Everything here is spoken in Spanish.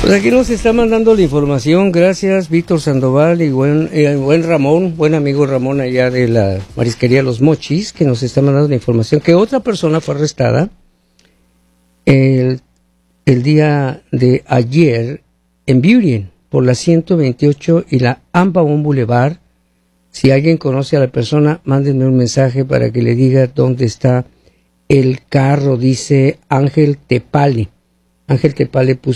Pues aquí nos está mandando la información, gracias Víctor Sandoval y buen Ramón, buen amigo Ramón allá de la marisquería Los Mochis, que nos está mandando la información que otra persona fue arrestada el día de ayer en Burien por la 128 y la Ambaon Boulevard. Si alguien conoce a la persona, mándenme un mensaje para que le diga dónde está el carro, dice Ángel Tepale. Ángel Tepale puso